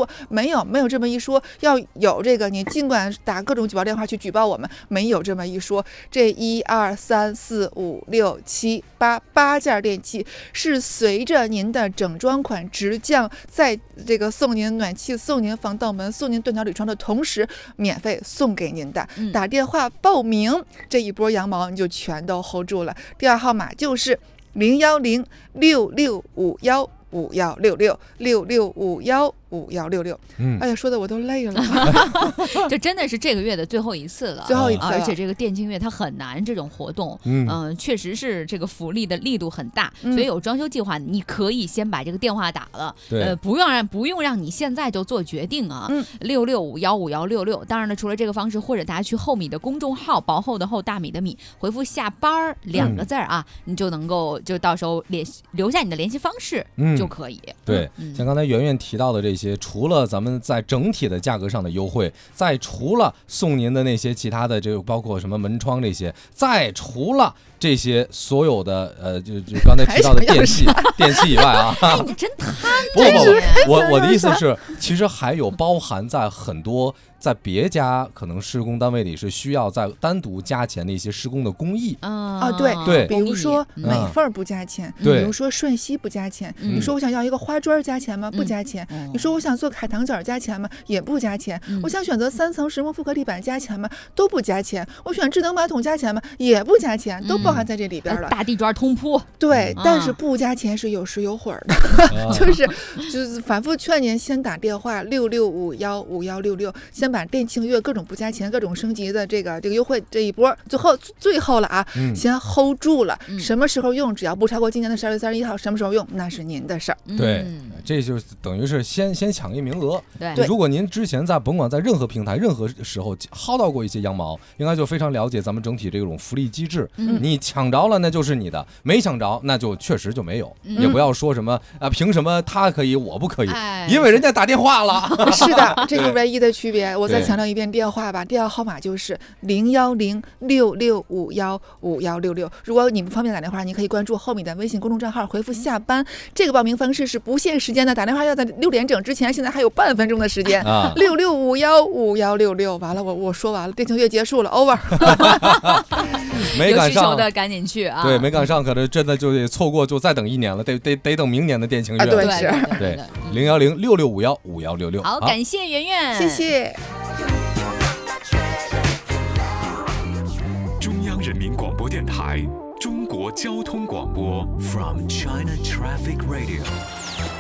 货，没有这么一说。要有这个，你尽管打各种举报电话去举报我们，没有这么一说。这1、2、3、4、5、6、7、8件电器是随着您的整装款直降，在这个送您暖气、送您防盗门、送您断桥铝窗的同时，免费送给您的。打电话报名，这一波羊毛你就全都 hold 住了。电话号码就是010-6651-5166，6651-5166。哎呀，说的我都累了。 这真的是这个月的最后一次了，而且这个电竞月它很难这种活动，确实是这个福利的力度很大，所以有装修计划，你可以先把这个电话打了，不用让你现在就做决定啊，66515166。当然了，除了这个方式，或者大家去后米的公众号，薄厚的厚，大米的米，回复下班2个字啊，你就能够就到时候留下你的联系方式就可以。 对，像刚才圆圆提到的这些，除了咱们在整体的价格上的优惠，再除了送您的那些其他的，这个包括什么门窗这些，再除了这些所有的就刚才提到的电器以外啊， 你真贪！ 我的意思是，其实还有包含在很多在别家可能施工单位里是需要再单独加钱的一些施工的工艺对，比如说美缝不加钱，比如说瞬吸不加钱，你说我想要一个花砖加钱吗？不加钱。你说我想做海棠角加钱吗？也不加钱。我想选择3层实木复合地板加钱吗？都不加钱。我选智能马桶加钱吗？也不加钱，都包含在这里边了。 大地砖通铺， 对，但是不加钱是有时有会儿的，就是反复劝您先打电话66515166，先把电庆月各种不加钱、各种升级的这个优惠这一波最后了啊，先 hold 住了。什么时候用，只要不超过今年的12月31号，什么时候用那是您的事儿。 对，这就等于是先抢一名额。 对， 如果您之前甭管在任何平台、任何时候薅到过一些羊毛，应该就非常了解咱们整体这种福利机制。你抢着了那就是你的，没抢着那就确实就没有。也不要说什么凭什么他可以我不可以，因为人家打电话了。 是的，这是唯一的区别。我再强调一遍电话吧，电话号码就是010-6651-5166。如果你不方便打电话，你可以关注后面的微信公众账号，回复下班。这个报名方式是不限时间的，打电话要在6点整之前，现在还有半分钟的时间。6651-5166。完了，我说完了，电竞月结束了 ，over。 没赶上的赶紧去啊！ 对，没赶上，可能真的就得错过，就再等1年了，得等明年的电竞月。 对 ，010-6651-5166。 好，感谢圆圆， 谢谢。 中央人民广播电台中国交通广播 From China Traffic Radio。